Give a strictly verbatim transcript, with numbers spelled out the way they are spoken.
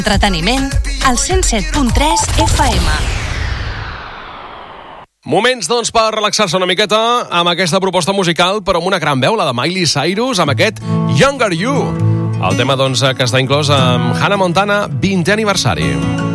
Entreteniment al cent set punt tres F M. Moments, doncs, per relaxar-se una miqueta amb aquesta proposta musical, però amb una gran veu, la de Miley Cyrus, amb aquest Younger You. El tema, doncs, que està inclòs amb Hannah Montana, vintè aniversari.